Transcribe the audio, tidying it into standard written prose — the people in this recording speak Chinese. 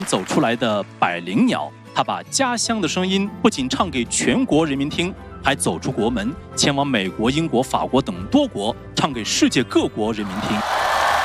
走出来的百灵鸟，他把家乡的声音不仅唱给全国人民听，还走出国门，前往美国、英国、法国等多国，唱给世界各国人民听。